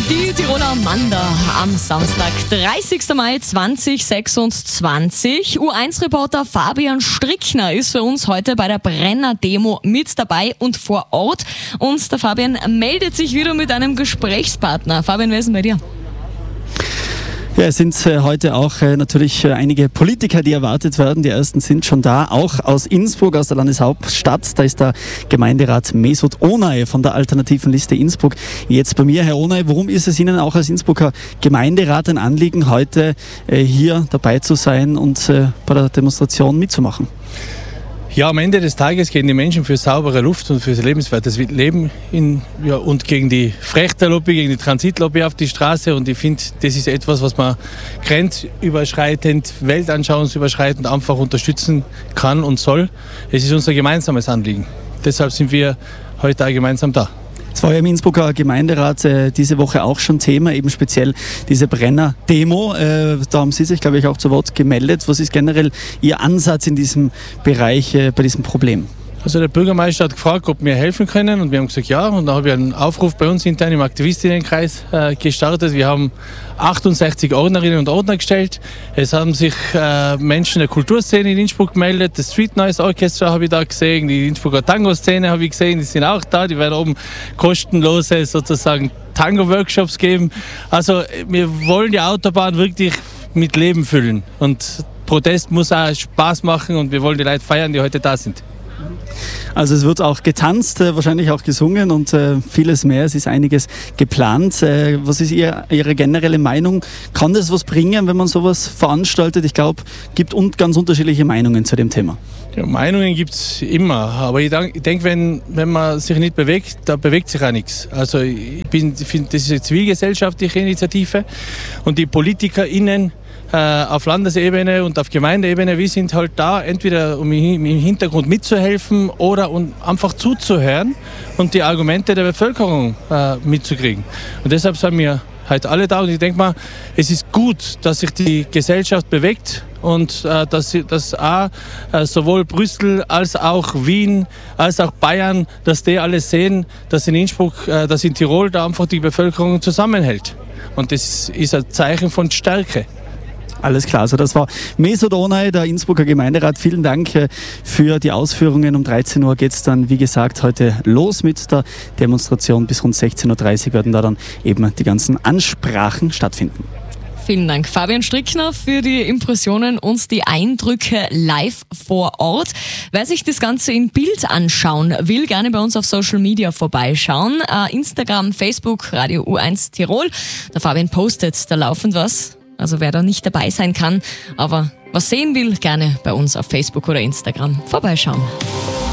Die Tiroler Manda am Samstag, 30. Mai 2026. U1-Reporter Fabian Strickner ist für uns heute bei der Brenner-Demo mit dabei und vor Ort. Und der Fabian meldet sich wieder mit einem Gesprächspartner. Fabian, wer ist denn bei dir? Ja, es sind heute auch natürlich einige Politiker, die erwartet werden. Die ersten sind schon da, auch aus Innsbruck, aus der Landeshauptstadt. Da ist der Gemeinderat Mesut Onay von der alternativen Liste Innsbruck jetzt bei mir. Herr Onay, warum ist es Ihnen auch als Innsbrucker Gemeinderat ein Anliegen, heute hier dabei zu sein und bei der Demonstration mitzumachen? Ja, am Ende des Tages gehen die Menschen für saubere Luft und für lebenswertes Leben und gegen die Frechterlobby, gegen die Transitlobby auf die Straße. Und ich finde, das ist etwas, was man grenzüberschreitend, weltanschauungsüberschreitend einfach unterstützen kann und soll. Es ist unser gemeinsames Anliegen. Deshalb sind wir heute auch gemeinsam da. Es war ja im Innsbrucker Gemeinderat diese Woche auch schon Thema, eben speziell diese Brenner-Demo. Da haben Sie sich, glaube ich, auch zu Wort gemeldet. Was ist generell Ihr Ansatz in diesem Bereich bei diesem Problem? Also der Bürgermeister hat gefragt, ob wir helfen können, und wir haben gesagt ja. Und dann habe ich einen Aufruf bei uns intern im Aktivistinnenkreis gestartet. Wir haben 68 Ordnerinnen und Ordner gestellt. Es haben sich Menschen der Kulturszene in Innsbruck gemeldet. Das Street Noise Orchestra habe ich da gesehen, die Innsbrucker Tango-Szene habe ich gesehen, die sind auch da. Die werden oben kostenlose sozusagen Tango-Workshops geben. Also wir wollen die Autobahn wirklich mit Leben füllen. Und Protest muss auch Spaß machen, und wir wollen die Leute feiern, die heute da sind. Also es wird auch getanzt, wahrscheinlich auch gesungen und vieles mehr. Es ist einiges geplant. Was ist Ihre generelle Meinung? Kann das was bringen, wenn man sowas veranstaltet? Ich glaube, es gibt ganz unterschiedliche Meinungen zu dem Thema. Ja, Meinungen gibt es immer, aber ich denke, wenn man sich nicht bewegt, da bewegt sich auch nichts. Also ich finde, das ist eine zivilgesellschaftliche Initiative, und die PolitikerInnen auf Landesebene und auf Gemeindeebene, wir sind halt da, entweder um im Hintergrund mitzuhelfen oder um einfach zuzuhören und die Argumente der Bevölkerung mitzukriegen. Und deshalb sind wir halt alle da, und ich denke mal, es ist gut, dass sich die Gesellschaft bewegt und dass auch sowohl Brüssel als auch Wien als auch Bayern, dass die alle sehen, dass in Innsbruck, dass in Tirol da einfach die Bevölkerung zusammenhält. Und das ist ein Zeichen von Stärke. Alles klar, also das war Mesut Onay, der Innsbrucker Gemeinderat. Vielen Dank für die Ausführungen. Um 13 Uhr geht es dann, wie gesagt, heute los mit der Demonstration. Bis rund 16.30 Uhr werden da dann eben die ganzen Ansprachen stattfinden. Vielen Dank, Fabian Strickner, für die Impressionen und die Eindrücke live vor Ort. Wer sich das Ganze in Bild anschauen will, gerne bei uns auf Social Media vorbeischauen. Instagram, Facebook, Radio U1 Tirol. Der Fabian postet da laufend was. Also wer da nicht dabei sein kann, aber was sehen will, gerne bei uns auf Facebook oder Instagram vorbeischauen.